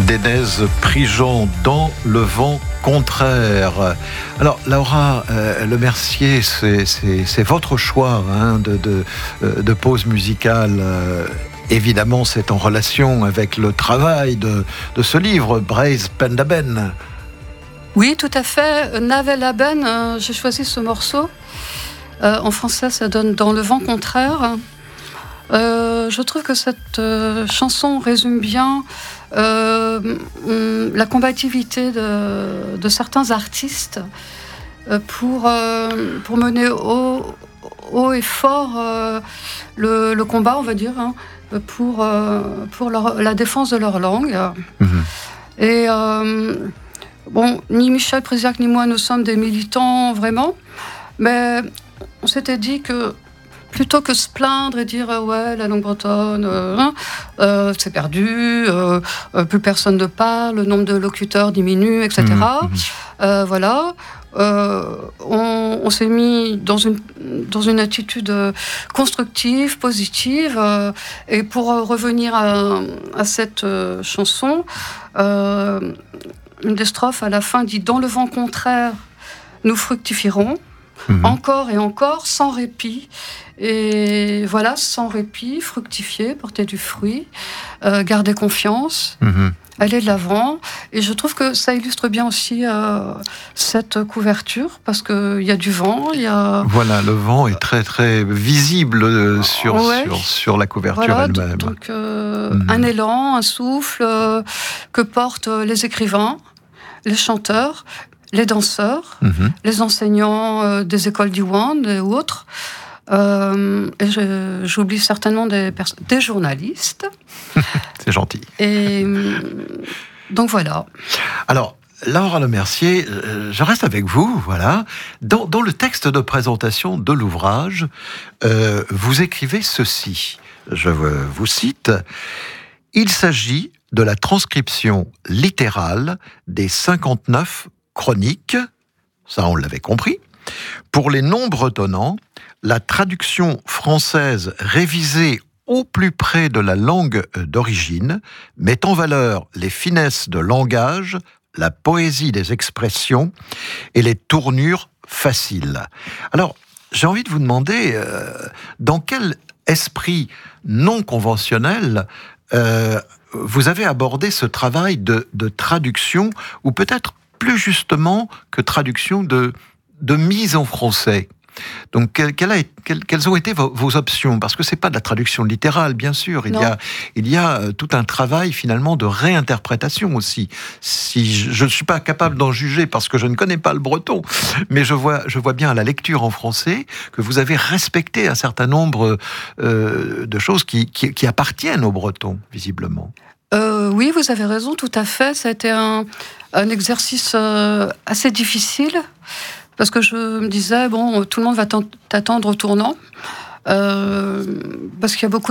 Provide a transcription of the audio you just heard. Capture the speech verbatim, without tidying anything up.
Dénèse Prigent, Dans le vent contraire. Alors Laura euh, Lemercier, c'est, c'est, c'est votre choix hein, de, de, de pause musicale. Euh, évidemment, c'est en relation avec le travail de, de ce livre, Breizh Pendaben. Oui, tout à fait. Navelaben, euh, j'ai choisi ce morceau. Euh, en français, ça donne Dans le vent contraire. Euh, je trouve que cette euh, chanson résume bien euh, la combativité de, de certains artistes euh, pour, euh, pour mener haut, haut et fort euh, le, le combat, on va dire, hein, pour, euh, pour leur, la défense de leur langue. Mmh. Et euh, bon, ni Michel Prysiak ni moi ne sommes des militants vraiment, mais on s'était dit que plutôt que se plaindre et dire euh, ouais la langue bretonne euh, euh, c'est perdu, euh, euh, plus personne ne parle, le nombre de locuteurs diminue, et cetera. Mmh, mmh. Euh, voilà, euh, on, on s'est mis dans une dans une attitude constructive, positive, euh, et pour revenir à, à cette euh, chanson, euh, une des strophes à la fin dit dans le vent contraire nous fructifierons. Mmh. Encore et encore, sans répit. Et voilà, sans répit, fructifier, porter du fruit, euh, garder confiance, mmh. aller de l'avant. Et je trouve que ça illustre bien aussi euh, cette couverture, parce qu'il y a du vent, il y a... Voilà, le vent est très très visible sur, ouais. sur, sur la couverture voilà, elle-même. Donc, euh, mmh. un élan, un souffle euh, que portent les écrivains, les chanteurs, les danseurs, mmh. les enseignants euh, des écoles d'Iwan et autres. Euh, et je, j'oublie certainement des, pers- des journalistes. C'est gentil. Et donc voilà. Alors, Laura Lemercier, je reste avec vous, voilà. Dans, dans le texte de présentation de l'ouvrage, euh, vous écrivez ceci. Je vous cite. Il s'agit de la transcription littérale des cinquante-neuf chroniques, ça on l'avait compris. Pour les non-bretonnants, la traduction française révisée au plus près de la langue d'origine met en valeur les finesses de langage, la poésie des expressions et les tournures faciles. Alors, j'ai envie de vous demander, euh, dans quel esprit non conventionnel euh, vous avez abordé ce travail de, de traduction, ou peut-être plus justement que traduction de, de mise en français. Donc, quelle, quelle a, quelle, quelles ont été vos, vos options ? Parce que c'est pas de la traduction littérale, bien sûr. Il y a, il y a tout un travail finalement de réinterprétation aussi. Si je ne suis pas capable d'en juger parce que je ne connais pas le breton, mais je vois, je vois bien à la lecture en français que vous avez respecté un certain nombre euh, de choses qui, qui, qui appartiennent aux Bretons, visiblement. Euh, oui, vous avez raison, tout à fait. Ça a été un, un exercice euh, assez difficile, parce que je me disais, bon, tout le monde va t'attendre au tournant, euh, parce qu'il y a beaucoup